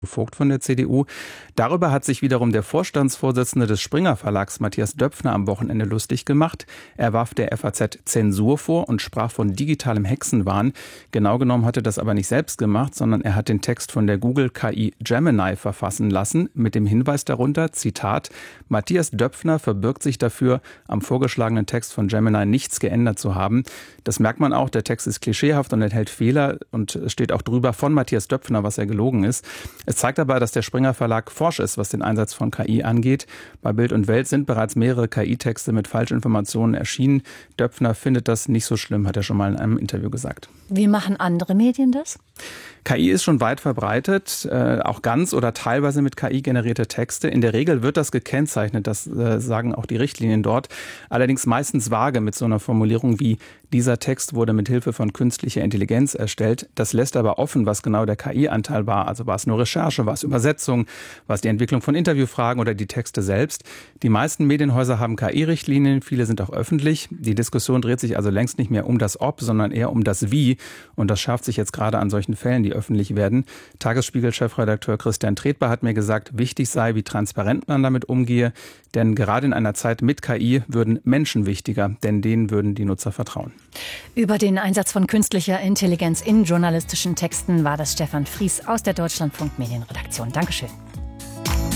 Vogt von der CDU. Darüber hat sich wiederum der Vorstandsvorsitzende des Springer Verlags, Matthias Döpfner, am Wochenende lustig gemacht. Er warf der FAZ Zensur vor und sprach von digitalem Hexenwahn. Genau genommen hat er das aber nicht selbst gemacht, sondern er hat den Text von der Google-KI Gemini verfassen lassen, mit dem Hinweis darunter, Zitat, Matthias Döpfner verbirgt sich dafür, am vorgeschlagenen Text von Gemini nichts geändert zu haben. Das merkt man auch, der Text ist klischeehaft und enthält Fehler und es steht auch drüber von Matthias Döpfner, was er gelogen ist. Es zeigt aber, dass der Springer Verlag forsch ist, was den Einsatz von KI angeht. Bei Bild und Welt sind bereits mehrere KI-Texte mit Falschinformationen erschienen. Döpfner findet das nicht so schlimm, hat er schon mal in einem Interview gesagt. Wie machen andere Medien das? KI ist schon weit verbreitet, auch ganz oder teilweise mit KI generierte Texte. In der Regel wird das gekennzeichnet, das sagen auch die Richtlinien dort. Allerdings meistens vage mit so einer Formulierung wie, dieser Text wurde mit Hilfe von künstlicher Intelligenz erstellt. Das lässt aber offen, was genau der KI-Anteil war. Also war es nur Recherche, war es Übersetzung, war es die Entwicklung von Interviewfragen oder die Texte selbst. Die meisten Medienhäuser haben KI-Richtlinien, viele sind auch öffentlich. Die Diskussion dreht sich also längst nicht mehr um das Ob, sondern eher um das Wie. Und das schärft sich jetzt gerade an solchen Fällen, die öffentlich werden. Tagesspiegel-Chefredakteur Christian Tretbar hat mir gesagt, wichtig sei, wie transparent man damit umgehe. Denn gerade in einer Zeit mit KI würden Menschen wichtiger, denn denen würden die Nutzer vertrauen. Über den Einsatz von künstlicher Intelligenz in journalistischen Texten war das Stefan Fries aus der Deutschlandfunk Medienredaktion. Dankeschön.